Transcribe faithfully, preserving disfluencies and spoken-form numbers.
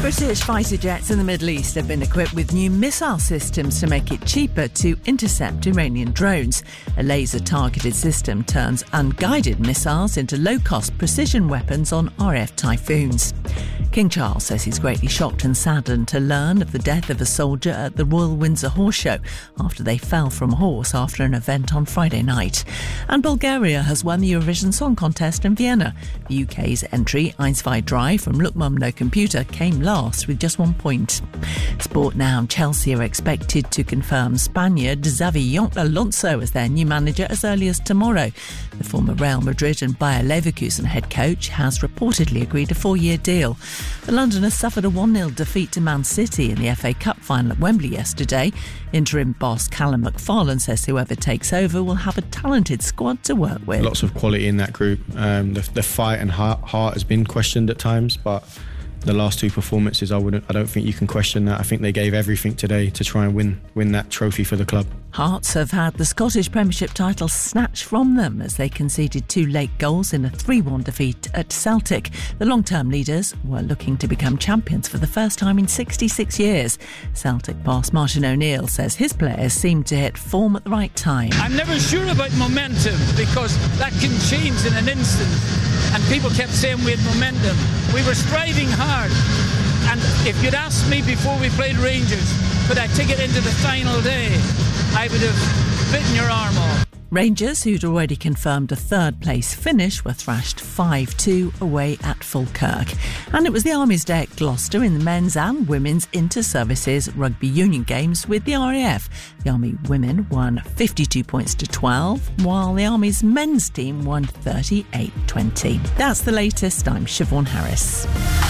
British fighter jets in the Middle East have been equipped with new missile systems to make it cheaper to intercept Iranian drones. A laser-targeted system turns unguided missiles into low-cost precision weapons on R A F Typhoons. King Charles says he's greatly shocked and saddened to learn of the death of a soldier at the Royal Windsor Horse Show after they fell from a horse after an event on Friday night. And Bulgaria has won the Eurovision Song Contest in Vienna. The U K's entry, Eins zwei drei from Look Mum No Computer, came last with just one point. Sport now. Chelsea are expected to confirm Spaniard Xavi Alonso as their new manager as early as tomorrow. The former Real Madrid and Bayer Leverkusen head coach has reportedly agreed a four-year deal. The Londoners suffered a one nil defeat to Man City in the F A Cup final at Wembley yesterday. Interim boss Callum McFarlane says whoever takes over will have a talented squad to work with. Lots of quality in that group. Um, the, the fight and heart, heart has been questioned at times, but the last two performances, I wouldn't. I don't think you can question that. I think they gave everything today to try and win win that trophy for the club. Hearts have had the Scottish Premiership title snatched from them as they conceded two late goals in a three one defeat at Celtic. The long-term leaders were looking to become champions for the first time in sixty-six years. Celtic boss Martin O'Neill says his players seemed to hit form at the right time. I'm never sure about momentum because that can change in an instant. And people kept saying we had momentum. We were striving hard. And if you'd asked me before we played Rangers, could I take it into the final day, I would have bitten your arm off. Rangers, who'd already confirmed a third-place finish, were thrashed five two away at Falkirk. And it was the Army's day at Gloucester in the men's and women's inter-services rugby union games with the R A F. The Army women won fifty-two points to twelve, while the Army's men's team won thirty-eight twenty. That's the latest. I'm Siobhan Harris.